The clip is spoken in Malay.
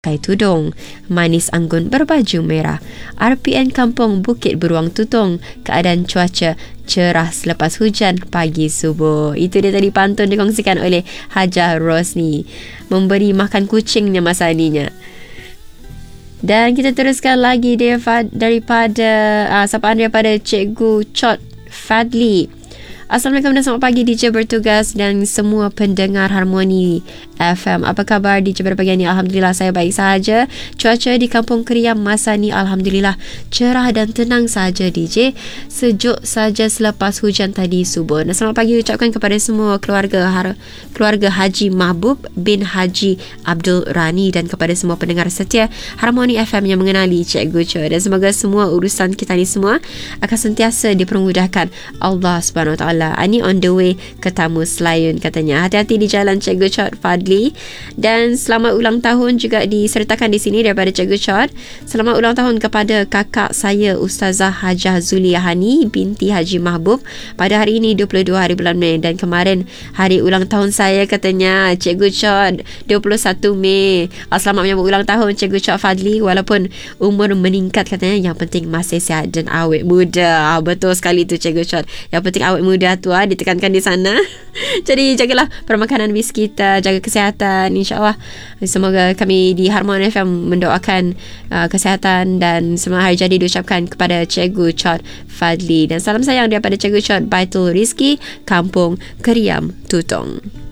pakai tudung. Manis Anggun berbaju merah. RPN Kampung Bukit Beruang Tutong. Keadaan cuaca cerah selepas hujan pagi subuh. Itu dia tadi pantun dikongsikan oleh Hajah Rosni. Memberi makan kucingnya masa ininya. Dan kita teruskan lagi daripada sapaan daripada Cikgu Chot Fadli. Assalamualaikum dan selamat pagi DJ bertugas dan semua pendengar Harmoni FM. Apa khabar DJ pada pagi ini? Alhamdulillah saya baik sahaja. Cuaca di Kampung Keriam masa ni alhamdulillah cerah dan tenang sahaja DJ. Sejuk saja selepas hujan tadi subuh. Dan selamat pagi ucapkan kepada semua keluarga Haji Mahbub bin Haji Abdul Rani dan kepada semua pendengar setia Harmoni FM yang mengenali Cikgu Cho. Dan semoga semua urusan kita ni semua akan sentiasa dipermudahkan Allah Subhanahu Wa Taala. Ani on the way ke Tamu Selayun katanya. Hati-hati di jalan Cikgu Chot Fadli. Dan selamat ulang tahun juga disertakan di sini daripada Cikgu Chot. Selamat ulang tahun kepada kakak saya Ustazah Hajah Zuliahani binti Haji Mahbub pada hari ini 22 hari bulan Mei. Dan kemarin hari ulang tahun saya katanya Cikgu Chot 21 Mei. Selamat menyambut ulang tahun Cikgu Chot Fadli. Walaupun umur meningkat katanya, yang penting masih sihat dan awet muda. Betul sekali tu Cikgu Chot. Yang penting awet muda tu ditekankan di sana. Jadi jagalah permakanan bis kita, jaga kesihatan insya-Allah. Semoga kami di Harmoni FM mendoakan kesihatan dan selamat hari jadi diucapkan kepada Cikgu Chot Fadli. Dan salam sayang daripada Cikgu Chot Baitul Rizki, Kampung Keriam Tutong.